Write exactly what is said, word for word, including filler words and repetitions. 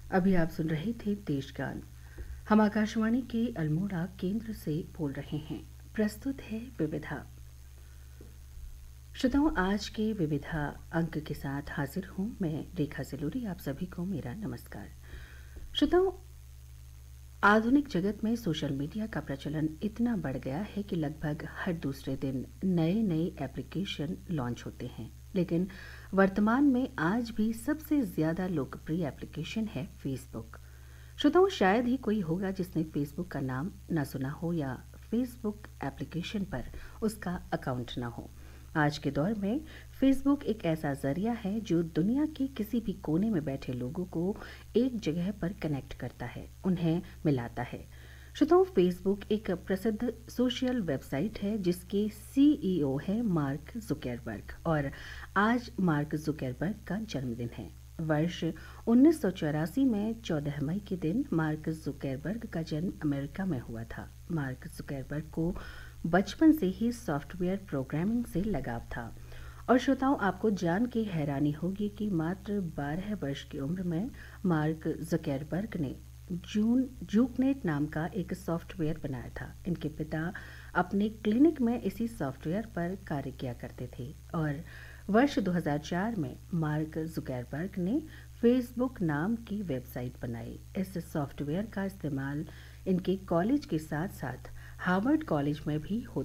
अभी आप सुन रहे थे देशगान। हम आकाशवाणी के अल्मोड़ा केंद्र से बोल रहे हैं। प्रस्तुत है विविधा। श्रोताओं, आज के विविधा अंक के साथ हाजिर हूँ मैं रेखा सिलोरी। आप सभी को मेरा नमस्कार। श्रोताओं, आधुनिक जगत में सोशल मीडिया का प्रचलन इतना बढ़ गया है कि लगभग हर दूसरे दिन नए नए एप्लीकेशन लॉन्च होते हैं, लेकिन वर्तमान में आज भी सबसे ज़्यादा लोकप्रिय एप्लीकेशन है फेसबुक। श्रोताओं, शायद ही कोई होगा जिसने फेसबुक का नाम ना सुना हो या फेसबुक एप्लीकेशन पर उसका अकाउंट ना हो। आज के दौर में फेसबुक एक ऐसा जरिया है जो दुनिया के किसी भी कोने में बैठे लोगों को एक जगह पर कनेक्ट करता है, उन्हें मिलाता है। श्रोताओं, फेसबुक एक प्रसिद्ध सोशल वेबसाइट है जिसके सीईओ है मार्क जुकरबर्ग, और आज मार्क जुकरबर्ग का जन्मदिन है। वर्ष उन्नीस सौ चौरासी में चौदह मई के दिन मार्क जुकरबर्ग का जन्म अमेरिका में हुआ था। मार्क जुकरबर्ग को बचपन से ही सॉफ्टवेयर प्रोग्रामिंग से लगाव था। और श्रोताओं, आपको जान के हैरानी होगी कि मात्र बारह वर्ष की उम्र में मार्क जुकरबर्ग ने जून जूकनेट नाम का एक सॉफ्टवेयर बनाया था। इनके पिता अपने क्लिनिक में इसी सॉफ्टवेयर पर कार्य किया करते थे, और वर्ष दो हज़ार चार में मार्क जुकरबर्ग ने फेसबुक नाम की वेबसाइट बनाई। इस सॉफ्टवेयर का इस्तेमाल इनके कॉलेज के साथ साथ हार्वर्ड कॉलेज में भी होता